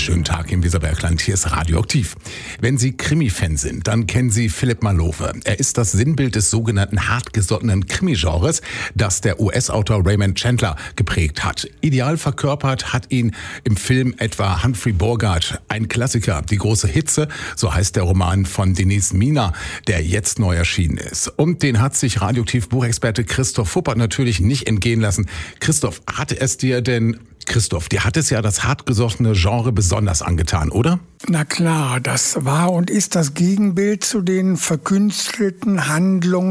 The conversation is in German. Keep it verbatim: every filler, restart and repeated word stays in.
wunderschönen Tag im Weserbergland. Hier ist Radioaktiv. Wenn Sie Krimi-Fan sind, dann kennen Sie Philip Malove. Er ist das Sinnbild des sogenannten hartgesottenen Krimi-Genres, das der U S-Autor Raymond Chandler geprägt hat. Ideal verkörpert hat ihn im Film etwa Humphrey Bogart, ein Klassiker, Die große Hitze, so heißt der Roman von Denise Mina, der jetzt neu erschienen ist. Und den hat sich Radioaktiv-Buchexperte Christoph Fuppert natürlich nicht entgehen lassen. Christoph, hat es dir denn... Christoph, dir hat es ja das hartgesottene Genre besonders angetan, oder? Na klar, das war und ist das Gegenbild zu den verkünstelten Handlungen